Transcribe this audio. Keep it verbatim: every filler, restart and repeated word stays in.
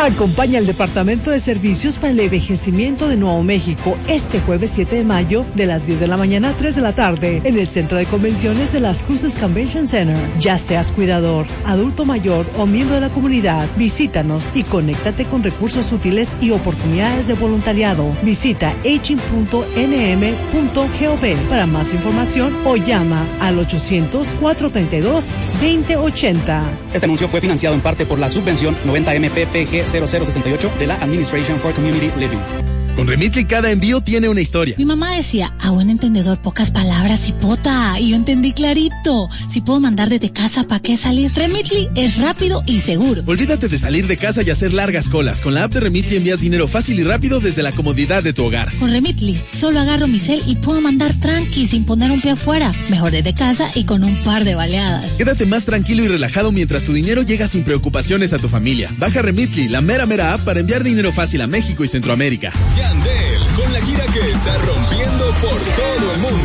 Acompaña al Departamento de Servicios para el Envejecimiento de Nuevo México este jueves siete de mayo de las diez de la mañana a tres de la tarde en el Centro de Convenciones de Las Cruces Convention Center. Ya seas cuidador, adulto mayor o miembro de la comunidad, visítanos y conéctate con recursos útiles y oportunidades de voluntariado. Visita aging punto n m punto gov para más información o llama al ochocientos, cuatrocientos treinta y dos, veinte ochenta. Este anuncio fue financiado en parte por la subvención noventa M P P G cero cero sesenta y ocho de la Administration for Community Living. Con Remitly cada envío tiene una historia. Mi mamá decía, a buen entendedor pocas palabras y pota, y yo entendí clarito. Si puedo mandar desde casa, ¿para qué salir? Remitly es rápido y seguro. Olvídate de salir de casa y hacer largas colas. Con la app de Remitly envías dinero fácil y rápido desde la comodidad de tu hogar. Con Remitly, solo agarro mi cel y puedo mandar tranqui sin poner un pie afuera. Mejor desde casa y con un par de baleadas. Quédate más tranquilo y relajado mientras tu dinero llega sin preocupaciones a tu familia. Baja Remitly, la mera mera app para enviar dinero fácil a México y Centroamérica. Yandel, con la gira que está rompiendo por todo el mundo.